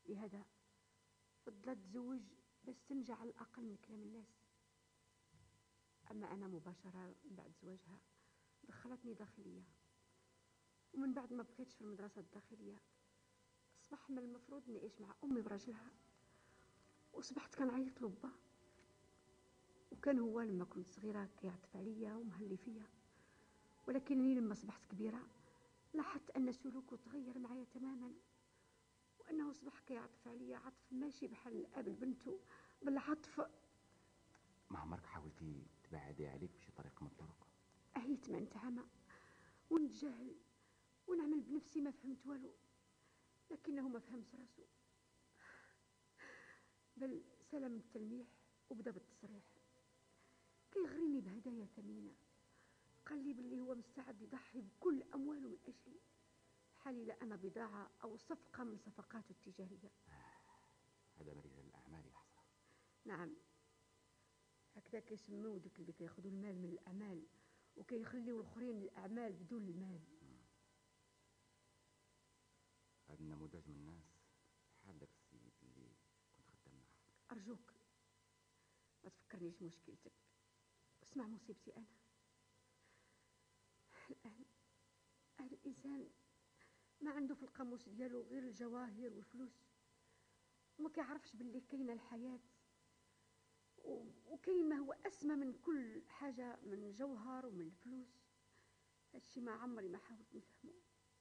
لهذا فضلت تزوج بس تنجع على الأقل من كلام الناس. أما أنا مباشرة من بعد زواجها دخلتني داخلية، ومن بعد ما بقيتش في المدرسة الداخلية أصبح من المفروض أني أعيش مع أمي ورجلها، وأصبحت كنعيط له با، وكان هو لما كنت صغيرة كيعطف عليا ومهلي فيا، ولكنني لما أصبحت كبيرة لاحظت أن سلوكه تغير معايا تماما، وأنه أصبح كيعطف عليا عطف ماشي بحال الأب لبنته بالعطف. ما عمرك حاولتي تبعدي عليك بشي طريقة من الطرق؟ أهيت ما نتعامى ونتجاهل ونعمل بنفسي ما فهمت والو، لكنه ما فهمش راسو، بل سلم التلميح وبدا بالتصريح. كيغريني بهدايا ثمينة، قال لي باللي هو مستعد يضحي بكل أمواله من أجلي، حالي لا أنا بضاعة أو صفقة من صفقاته التجارية. هذا مريض الأعمال يا حسرة. نعم، هكذا كيسموه دوك اللي كياخذوا المال من الأعمال وكيخليوا الآخرين الأعمال بدون المال. هذا النموذج من الناس بحال داك السيد اللي كنت خدام معاه. أرجوك ما تفكرنيش مشكلتك، اسمع مصيبتي أنا. الآن هذا الإنسان ما عنده في القاموس ديالو غير الجواهر والفلوس، وما كيعرفش باللي كاينه الحياة وكاين ما هو أسمى من كل حاجة من جوهر ومن الفلوس. هادشي ما عمري ما حاولت نفهمه.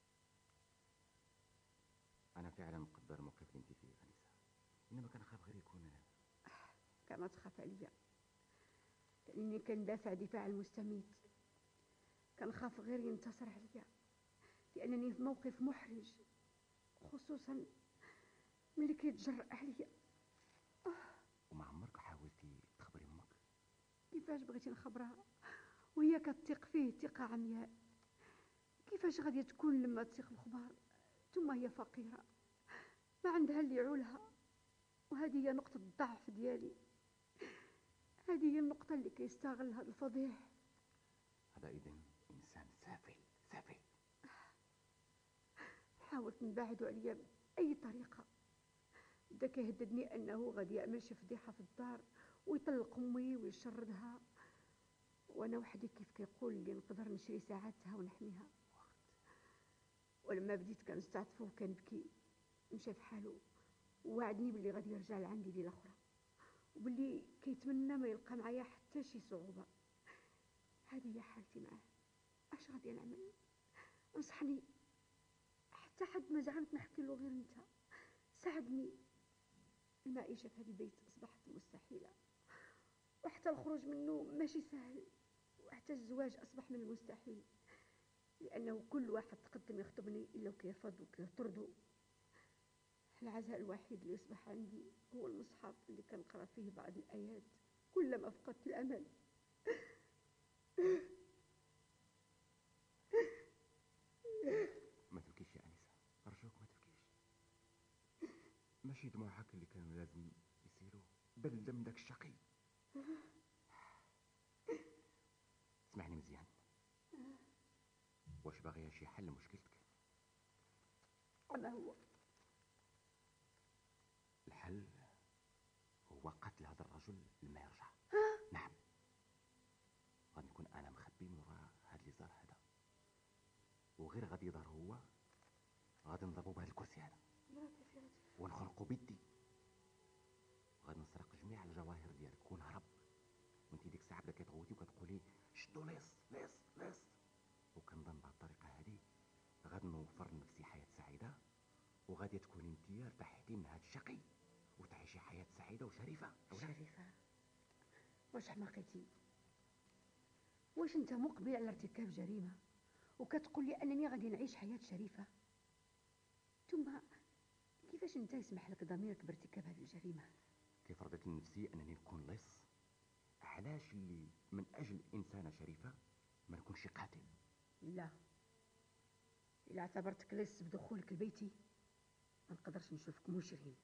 أنا فعلا مقدر الموقف اللي انت فيه أنسة، إنما كنخاف غير يكون كما تخاف عليا، لأني كندافع دفاع المستميت، كنخاف غير ينتصر عليا، لأنني في موقف محرج، خصوصا ملي كيتجرأ عليا. وما عمرك حاولتي تخبري أمك؟ كيفاش بغيتي نخبرها وهي كتثق فيه ثقة عمياء؟ كيفاش غادي تكون لما تثق الخبار ثم هي فقيرة ما عندها اللي يعولها؟ وهذه هي نقطة الضعف ديالي، هذه هي النقطة اللي كيستغل هذا الفضيح. هذا إذن إنسان سافل سافل. حاولت نبعدو عليا بأي طريقة، بدا كيهددني أنه غادي يعمل شي فضيحة في الدار ويطلق أمي ويشردها، وأنا وحدي كيف كيقول لي نقدر نشري ساعاتها ونحميها. ولما بديت كنستعطفو وكنبكي مشى في حاله، ووعدني باللي غادي يرجع لعندي ليلة أخرى، وباللي كيتمنى ما يلقى معايا حتى شي صعوبة. هذه هي حالتي معاه، اش غادي نعمل؟ انصحني، حتى حد ما زعمت نحكي له غير انت، ساعدني. المعيشة في هذا البيت أصبحت مستحيلة، وحتى الخروج منه ماشي سهل، وحتى الزواج أصبح من المستحيل، لأنه كل واحد تقدم يخطبني إلا وكيرفض وكيطردو. العزاء الوحيد اللي يصبح عندي هو المصحف اللي كنقرأ فيه بعض الآيات كلما فقدت الأمل. ما تبكيش يا أنسة، أرجوك ما تبكيش. ماشي دموعك اللي كانوا لازم يسيلوا، بل دم داك الشقي. اسمعني مزيان، واش باغية شي حل لمشكلتك؟ وما هو الحل؟ هو قتل هذا الرجل لما يرجع. نعم، غادي نكون انا مخبي من وراء هذا اللي صار هذا، وغير غادي يظهر هو غادي نضربو بهذا الكرسي هذا ونخنقو بيدي، غادي نسرق جميع الجواهر ديالك ونهرب. وانتي ديك الساعه بدا كتغوتي وكتقولي شدو ليص ليص ليص. وكنظن بهذه الطريقه هذه غادي نوفر لنفسي حياه سعيده، وغادي تكوني انتي ارتحتي من هذا الشقي وتعيشي حياه سعيده وشريفه. شريفة؟ واش حماقتي؟ واش انت مقبل على ارتكاب جريمة وكتقول لي انني غادي نعيش حياة شريفة؟ ثم كيفاش انت يسمح لك ضميرك بارتكاب هذه الجريمة؟ كيف رضيت لنفسي انني نكون لص؟ علاش اللي من اجل انسانه شريفه ما نكونش قاتل؟ لا، إلا اعتبرتك لص بدخولك لبيتي ما نقدرش نشوفك مجرم.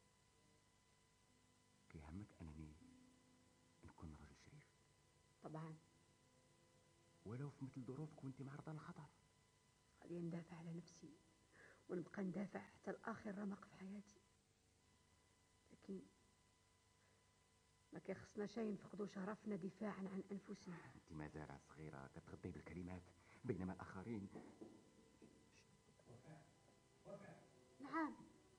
كيهمك انني نكون رجل شريف؟ طبعا، ولو في مثل ظروفك وانت معرضه للخطر. غادي ندافع على نفسي ونبقى ندافع حتى الآخر رمق في حياتي. مسكين. ما كيخصنا شي نفقدوا شرفنا دفاعا عن انفسنا. انت مازال صغيره كتغطي بالكلمات، بينما الاخرين. نعم.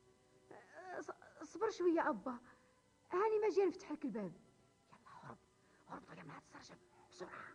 صبر شويه ابا، هاني ما جاي نفتح لك الباب. يلا هرب هرب طيب مع السرجم بسرعه.